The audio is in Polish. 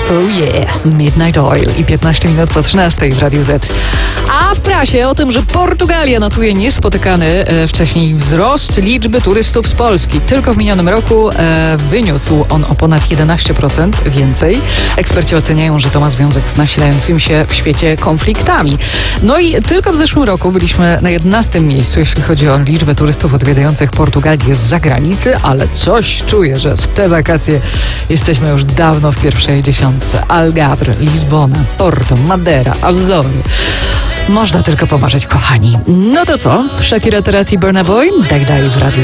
Oh yeah, Midnight Oil i 15 minut po 13 w Radiu Z. A w prasie o tym, że Portugalia notuje niespotykany wcześniej wzrost liczby turystów z Polski. Tylko w minionym roku wyniósł on o ponad 11% więcej. Eksperci oceniają, że to ma związek z nasilającymi się w świecie konfliktami. No i tylko w zeszłym roku byliśmy na 11 miejscu, jeśli chodzi o liczbę turystów odwiedzających Portugalię z zagranicy, ale coś czuję, że w te wakacje jesteśmy już dawno w pierwszej dziesiątce. Algarve, Lizbona, Porto, Madeira, Azory. Można tylko pomarzyć, kochani. No to co? Shakira teraz i Burna Boy? Tak dalej w Radiu